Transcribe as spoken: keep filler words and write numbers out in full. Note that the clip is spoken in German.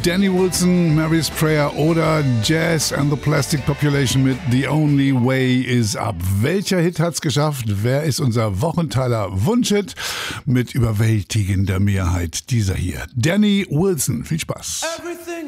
Danny Wilson, Mary's Prayer oder Jazz and the Plastic Population mit The Only Way Is Up. Welcher Hit hat's geschafft? Wer ist unser Wochenteiler Wunschhit? Mit überwältigender Mehrheit dieser hier. Danny Wilson. Viel Spaß.